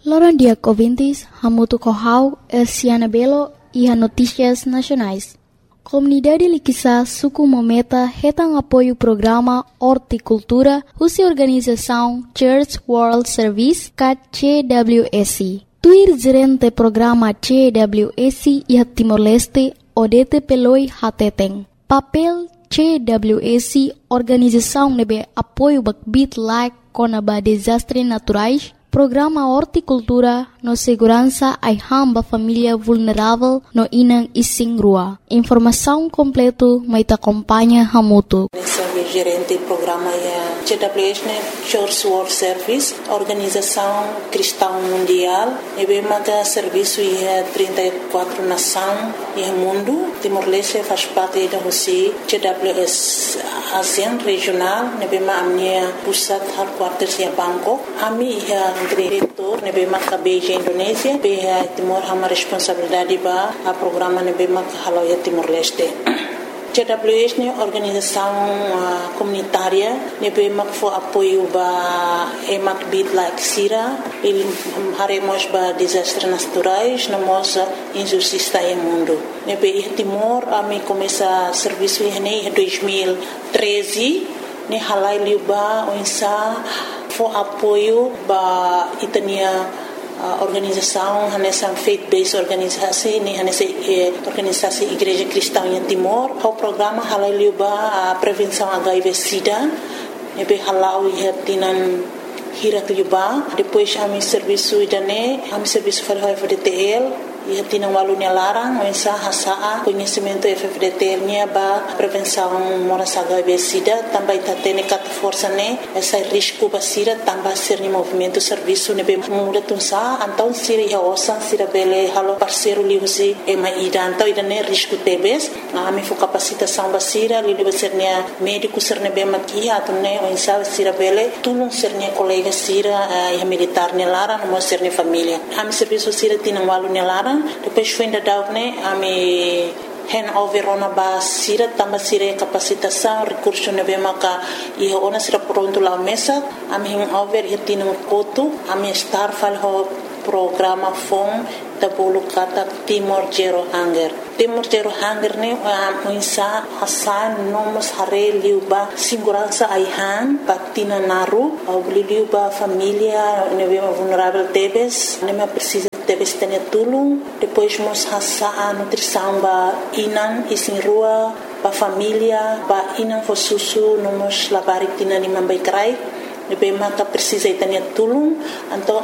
Loran dia ouvintes, Hamutu Kohau, Elsiana Belo e a Notícias Nacionais. Comunidade Liquissa Suku Mometa retam apoio o programa Horticultura, cuja organização Church World Service, CWS. Tuir gerente programa CWS e Timor-Leste, Odete Peloi Hateteng. Papel CWS, organização nebe apoio bakbit like conaba desastres naturais, programa Horticultura no segurança ai hamba família vulnerável no inang ising rua. Informação completo mai te acompanha Hamutu. Sou gerente do programa CWS, Church World Service, organização cristã mundial. E bem maga serviço e 34 nações e mundo. Timor-Leste faz parte da Rússia. CWS ASEAN regional. E bem maga pusat headquarters em Bangkok. Ami diretor ne be mak Beijing Indonesia be Timor hama responsabilidade ba a programa ne be mak haloya Timor Leste. CWS ne organização comunitária ne be mak fo apoio ba emak bit like sira il haremos ba desastres naturais na moça injustiça em mundo. Ne be Timor ami começa serviço em 2013 ne halai liuba onsa for apoio ba itania organização nessa faith-based organisasi ni nessa organisasi Igreja Cristã em Timor. O programa halai ba a prevenção HIV/SIDA e be halau tinan hirat liuba. Depois ami serviço idane ami serviço para o FDTL e tinha walunya larang mensa hasaa conhecimento FFDT nya ba prevenção moras HIV/SIDA também tatene kat força ne essa risco basira também ser ni movimento serviço ne be muda tunsa então sira ya osan sira bele halo parceiro liusi e maida então idane risco tebes ami fo capacitação basira li deve ser ne médico ser ne be makia tunne mensa sira bele tulung ser ne colega sira e militar ne larang mo ser ne família ami serviço sira tinha walunya larang. Depois foi ainda daune ami handover ona ba sira tamba sira capacitação recurso ne be maka e ona sira pronto la mesa ami handover hitino koto ami star fal ho programa fom da bolu kata Timor Zero Hunger. Timor Zero Hunger ne muisa hasan nomos hare liuba segurança aihan patina naru au liuba família ne be vulnerável tebes ne me precisa debes ter tulung depois mos hasa a nutrição ba inan isin rua ba família ba inan fo susu nomos labarik tina ni mambai krai be maka precisa ter tulung então